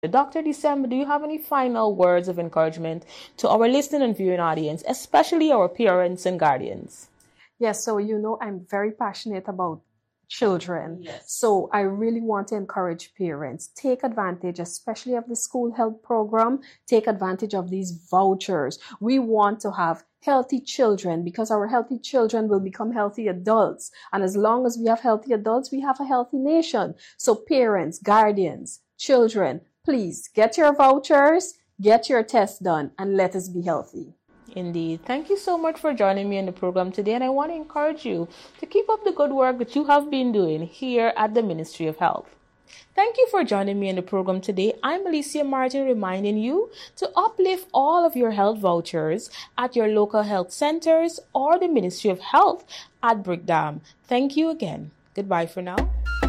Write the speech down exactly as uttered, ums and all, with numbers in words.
Doctor December, do you have any final words of encouragement to our listening and viewing audience, especially our parents and guardians? Yes, so you know I'm very passionate about children. Yes. So I really want to encourage parents, take advantage, especially of the school health program, take advantage of these vouchers. We want to have healthy children because our healthy children will become healthy adults. And as long as we have healthy adults, we have a healthy nation. So parents, guardians, children, please get your vouchers, get your tests done, and let us be healthy. Indeed. Thank you so much for joining me in the program today, and I want to encourage you to keep up the good work that you have been doing here at the Ministry of Health. Thank you for joining me in the program today. I'm Alicia Martin, reminding you to uplift all of your health vouchers at your local health centers or the Ministry of Health at Brickdam. Thank you again. Goodbye for now.